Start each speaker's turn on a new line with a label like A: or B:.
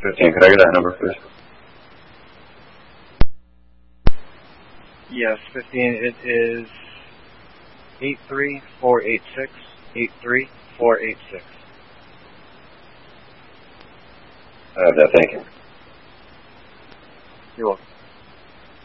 A: 15, could I get that number, please?
B: Yes, 15. It is 83486. 83486.
A: I have that, thank you.
B: You're welcome.